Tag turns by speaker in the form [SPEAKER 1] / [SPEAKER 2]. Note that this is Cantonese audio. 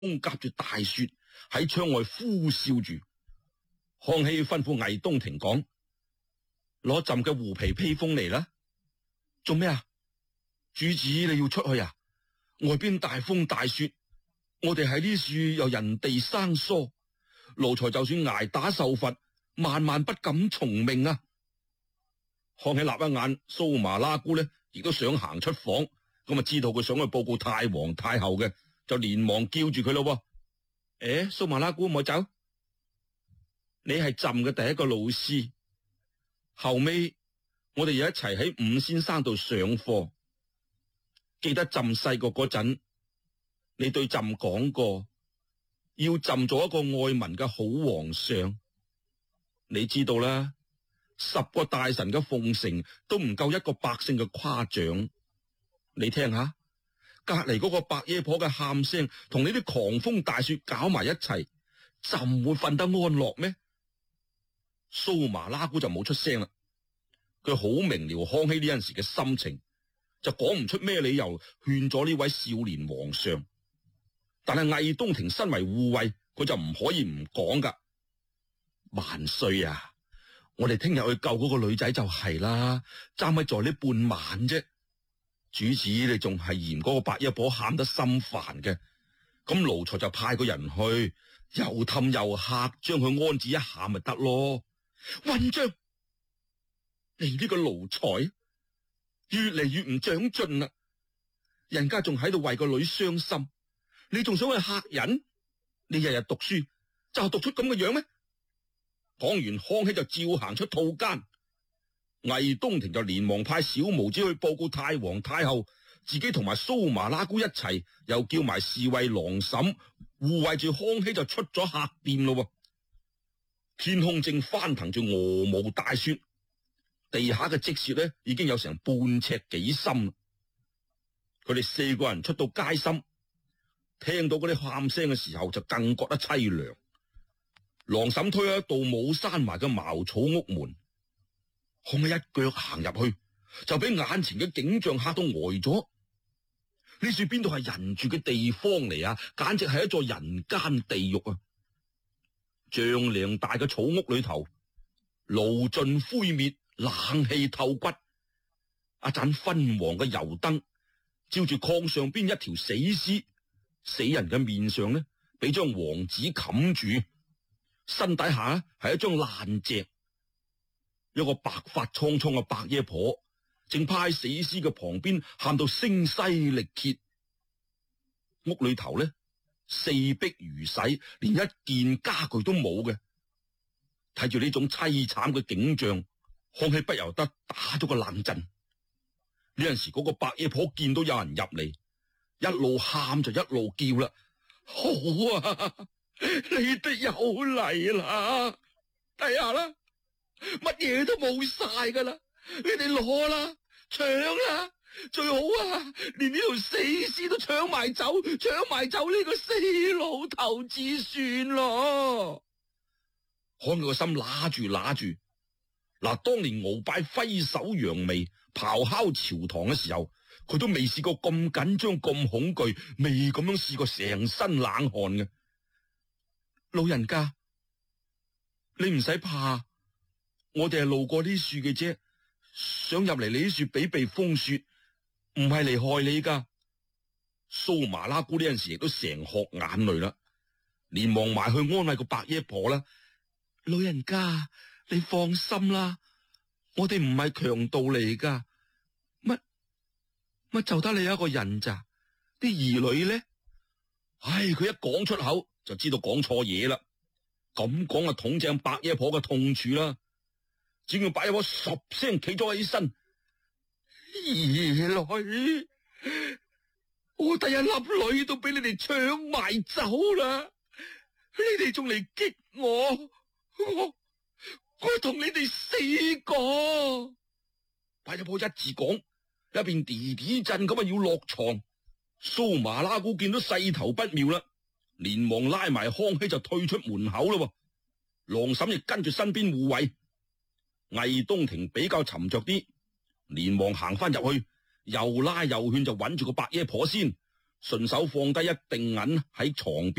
[SPEAKER 1] 夾住大雪喺窗外呼嘯住。康熙吩咐魏東亭講：攞浸嘅狐皮披風嚟啦。做咩啊？主子你要出去啊？外邊大風大雪，我哋喺呢處又人地生疏，奴才就算捱打受罰，萬萬不敢從命啊！康熙立一眼蘇麻拉姑呢，亦都想行出房，咁啊知道佢想去報告太皇太后嘅，就連忙叫住佢咯。蘇麻拉姑唔好走，你係朕嘅第一個老師，後尾我哋又一齊喺伍先生度上課。記得朕細個嗰陣，你對朕講過，要朕做一個愛民嘅好皇上。你知道啦，10個大臣嘅奉承都唔夠一個百姓嘅誇獎。你聽下，隔籬嗰個白爺婆嘅喊聲，同你啲狂風大雪搞埋一齊，朕會瞓得安樂咩？蘇麻拉姑就冇出聲啦，佢好明了康熙呢陣時嘅心情，就講唔出咩理由勸咗呢位少年皇上。但係魏東亭身為護衛，佢就唔可以唔講噶。萬歲啊！我哋聽日去救嗰個女仔就係啦，爭咪在呢半晚啫。主子你仲係嫌嗰個白一婆喊得心煩嘅，咁奴才就派個人去，又氹又嚇，將佢安置一下咪得咯。混帳！你呢個奴才越嚟越唔長進啦，人家仲喺度為個女傷心，你仲想去嚇人？你日日讀書就讀出咁嘅樣咩？講完，康熙就照行出套間，魏東亭就連忙派小毛子去報告太皇太后，自己同埋蘇麻拉姑一齊，又叫埋侍衛郎嬸護衛住康熙就出咗客店咯。天空正翻騰住鵝毛大雪，地下嘅積雪呢已經有成半尺幾深。佢哋4個人出到街心，聽到嗰啲喊聲嘅時候，就更覺得淒涼。郎嬸推咗一道冇閂埋嘅茅草屋門，康熙一腳行入去，就俾眼前嘅景象嚇到呆咗。呢處邊度係人住嘅地方嚟啊？簡直係一座人間地獄啊！丈量大嘅草屋裏頭，爐盡灰滅，冷氣透骨。一盞昏黃嘅油燈照住炕上邊一條死屍，死人嘅面上呢，俾張黃紙冚住，身底下係一張爛席。一個白髮蒼蒼嘅白爺婆正趴喺死屍嘅旁邊，喊到聲嘶力竭。屋裏頭呢，四壁如洗，連一件家具都冇嘅。睇住呢種淒慘嘅景象，康熙不由得打咗個冷震。呢陣時嗰個白爺婆見到有人入嚟，一路喊就一路叫啦：好啊，你哋又嚟啦！睇下啦，乜嘢都冇晒噶啦，你哋攞啦，搶啦！最好啊，連呢條死屍都搶埋走，搶埋走呢個死老頭至算咯。康熙個心揦住揦住。嗱，當年鰲拜揮手揚眉、咆哮朝堂嘅時候，佢都未試過咁緊張、咁恐懼，未咁樣試過成身冷汗嘅。老人家，你唔使怕，我哋係路過呢樹嘅啫，想入嚟你呢樹避避風雪，唔係嚟害你噶。蘇麻拉姑呢陣時亦都成殼眼淚啦，連忙埋去安慰個白爺婆啦。老人家，你放心啦，我哋唔係強盜嚟噶，乜就得你一個人咋？啲兒女呢？唉，佢一講出口就知道講錯嘢啦。咁講啊，捅正白爺婆嘅痛處啦。只要白爺婆十聲企咗起身，兒女，我第一粒女都俾你哋搶埋走啦！你哋仲嚟激我同你哋死過！白爺婆一字講，一邊地地震咁啊要落床。蘇麻拉姑見到勢頭不妙啦，連忙拉埋康熙就退出門口啦。郎嬸亦跟住身邊護衛。魏東亭比較沉着啲，連忙行翻入去，又拉又勸就穩住個白爺婆先， 順手放低一錠銀喺床邊。